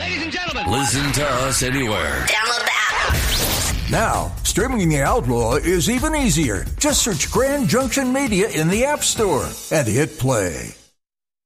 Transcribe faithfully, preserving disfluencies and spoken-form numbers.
ladies and gentlemen. Listen to us anywhere. Download the app. Now, streaming The Outlaw is even easier. Just search Grand Junction Media in the App Store and hit play.